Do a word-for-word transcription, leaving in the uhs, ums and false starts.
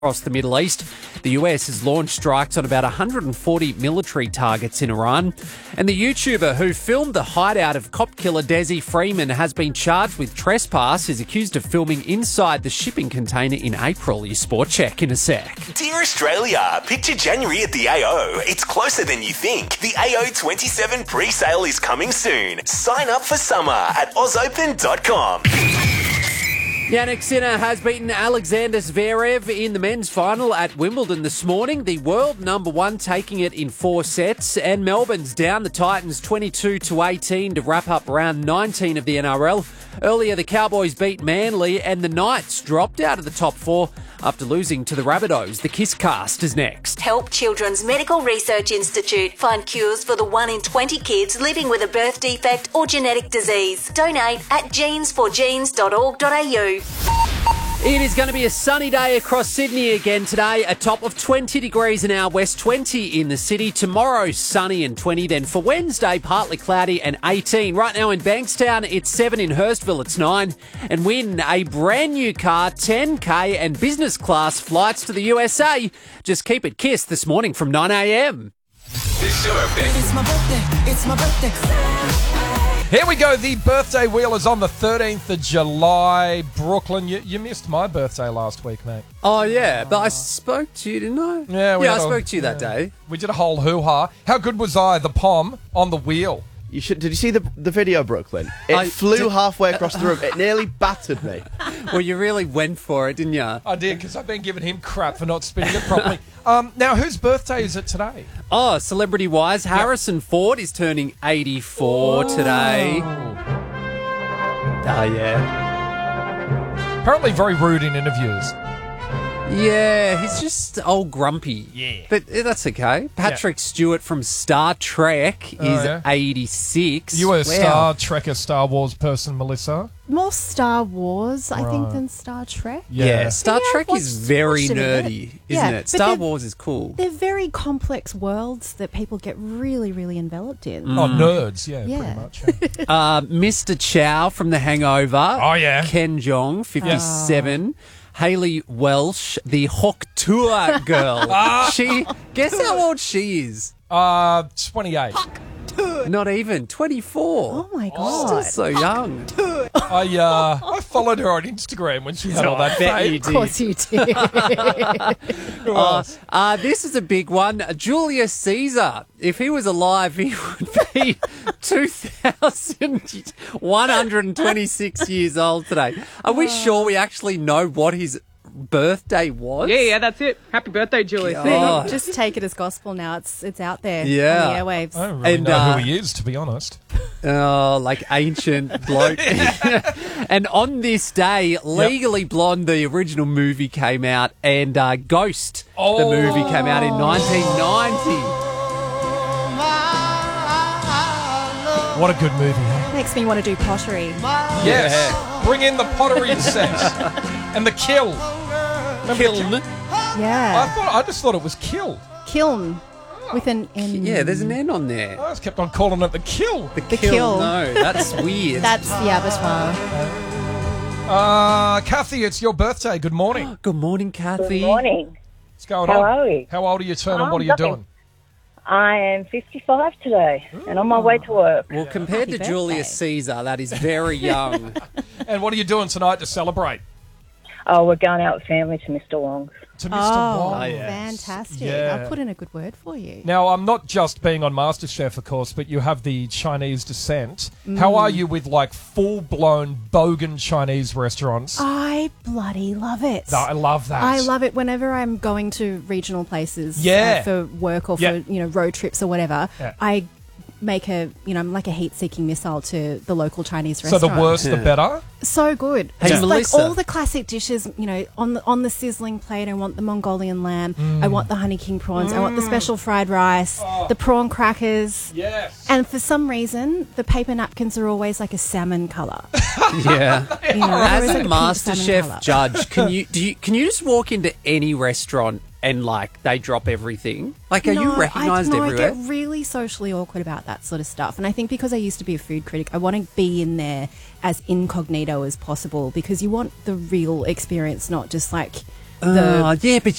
across the Middle East. The U S has launched strikes on about one hundred forty military targets in Iran. And the YouTuber who filmed the hideout of cop killer Desi Freeman has been charged with trespass. He's accused of filming inside the shipping container in April. Your sport check in a sec. Dear Australia, picture January at the A O. It's closer than you think. The A O twenty-seven pre-sale is coming soon. Sign up for summer at oz open dot com. Yannick Sinner has beaten Alexander Zverev in the men's final at Wimbledon this morning. The world number one taking it in four sets. And Melbourne's down the Titans twenty-two to eighteen to wrap up round nineteen of the N R L. Earlier, the Cowboys beat Manly and the Knights dropped out of the top four after losing to the Rabbitohs. The Kiss Cast is next. Help Children's Medical Research Institute find cures for the one in twenty kids living with a birth defect or genetic disease. Donate at genes for genes dot org dot a u. It is going to be a sunny day across Sydney again today. A top of twenty degrees in our west, twenty in the city. Tomorrow, sunny and twenty. Then for Wednesday, partly cloudy and eighteen. Right now in Bankstown, it's seven. In Hurstville, it's nine. And win a brand new car, ten K and business class flights to the U S A. Just keep it Kiss this morning from nine a.m. It's your birthday. It's my birthday. It's my birthday. Here we go. The birthday wheel is on the thirteenth of July. Brooklyn, you, you missed my birthday last week, mate. Oh, yeah. But I spoke to you, didn't I? Yeah, we yeah I had a- spoke to you that yeah. day. We did a whole hoo-ha. How good was I, the pom, on the wheel? You should. Did you see the the video, Brooklyn? It I flew did- halfway across the room. It nearly battered me. Well, you really went for it, didn't you? I did, because I've been giving him crap for not spinning it properly. um, now, whose birthday is it today? Oh, celebrity-wise, Harrison Ford is turning eighty-four today. Oh, yeah. Apparently very rude in interviews. Yeah, he's just old grumpy. Yeah. But uh, that's okay. Patrick Stewart from Star Trek Oh, is yeah? eighty-six. You a Wow. Star Trek, a Star Wars person, Melissa? More Star Wars, I think, Right. than Star Trek. Yeah, Star Yeah, I've Trek is watched- very watched a bit. nerdy, isn't Yeah, it? but Star they're- Wars is cool. They're very complex worlds that people get really, really enveloped in. Oh, nerds, yeah, Yeah. pretty much. Yeah. Uh, Mister Chow from The Hangover. Oh, yeah. Ken Jeong, fifty-seven. Haley Welsh, the Hawk Tour girl. She, guess how old she is? uh, twenty-eight. Not even, twenty-four. Oh, my Still God. so young. I uh, I followed her on Instagram when she had all that bet fame. you Of course you did. Who Uh, else? uh, this is a big one. Julius Caesar, if he was alive, he would be two thousand one hundred twenty-six years old today. Are we sure we actually know what his birthday was? Yeah, yeah, that's it. Happy birthday, Julius. Oh. Just take it as gospel now. It's it's out there Yeah. on the airwaves. I don't really and, know uh, who he is, to be honest. Oh, like ancient bloke. And on this day, Legally Blonde, the original movie, came out, and uh, Ghost, the Oh. movie, came out in nineteen ninety. What a good movie, huh? Makes me want to do pottery. Yes. Bring in the pottery set. And the kill. Remember the Kiln. kill? I Yeah. thought I just thought it was kill. Kiln with an N. Yeah, there's an N on there. I just kept on calling it the kill. The, The kill. kill. No, that's weird. That's the abattoir. Uh, Kathy, it's your birthday. Good morning. Good morning, Kathy. Good morning. What's going How on? are we? How old are you turning? Oh, What are you nothing. doing? I am fifty-five today and on my way to work. Well, compared Happy to Julius birthday. Caesar, that is very young. And what are you doing tonight to celebrate? Oh, we're going out with family to Mister Wong's. To Mister Oh, Wong. fantastic. Yeah. I'll put in a good word for you. Now, I'm not just being on MasterChef, of course, but you have the Chinese descent. Mm. How are you with, like, full-blown bogan Chinese restaurants? I bloody love it. No, I love that. I love it whenever I'm going to regional places Yeah. uh, for work or for Yeah. you know road trips or whatever. Yeah. I make a you know I'm like a heat-seeking missile to the local Chinese So the restaurant. worse, the better? So good. Hey, Just Melissa. like all the classic dishes, you know, on the on the sizzling plate. I want the Mongolian lamb. I want the honey king prawns. I want the special fried rice. The prawn crackers. Yes. And for some reason, the paper napkins are always like a salmon colour. Yeah. You know, they're As always a like pink master salmon chef colour. judge, can you do you can you just walk into any restaurant and like they drop everything? Like, are you No, recognised I, no, everywhere? I get really socially awkward about that sort of stuff. And I think because I used to be a food critic, I want to be in there as incognito as possible because you want the real experience, not just like the Oh, yeah, but